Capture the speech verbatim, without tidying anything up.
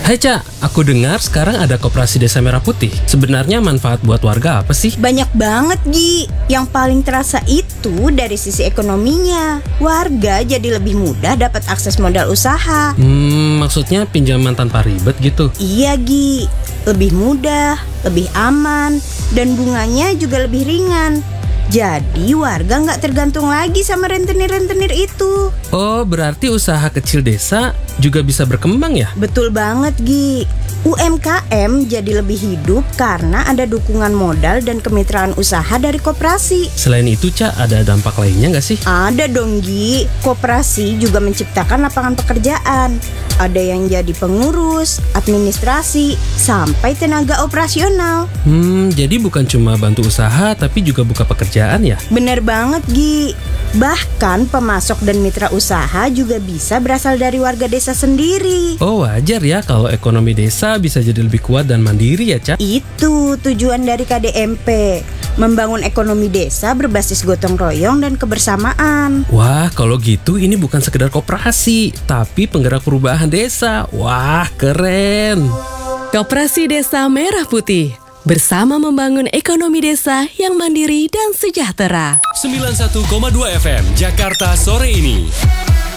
Hai Ca, aku dengar sekarang ada Koperasi Desa Merah Putih. Sebenarnya manfaat buat warga apa sih? Banyak banget, Gi. Yang paling terasa itu dari sisi ekonominya. Warga jadi lebih mudah dapat akses modal usaha. Hmm, maksudnya pinjaman tanpa ribet gitu? Iya, Gi. Lebih mudah, lebih aman, dan bunganya juga lebih ringan. Jadi warga nggak tergantung lagi sama rentenir-rentenir itu. Oh, berarti usaha kecil desa juga bisa berkembang ya? Betul banget, Gi. U M K M jadi lebih hidup karena ada dukungan modal dan kemitraan usaha dari koperasi. Selain itu, Ca, ada dampak lainnya nggak sih? Ada dong, Gi. Koperasi juga menciptakan lapangan pekerjaan. Ada yang jadi pengurus, administrasi, sampai tenaga operasional. Hmm, jadi bukan cuma bantu usaha tapi juga buka pekerjaan ya? Bener banget, Gi. Bahkan pemasok dan mitra usaha juga bisa berasal dari warga desa sendiri. Oh, wajar ya kalau ekonomi desa bisa jadi lebih kuat dan mandiri ya, Ca? Itu tujuan dari K D M P, membangun ekonomi desa berbasis gotong royong dan kebersamaan. Wah, kalau gitu ini bukan sekedar koperasi, tapi penggerak perubahan desa. Wah, keren. Koperasi Desa Merah Putih, bersama membangun ekonomi desa yang mandiri dan sejahtera. sembilan puluh satu koma dua F M Jakarta sore ini.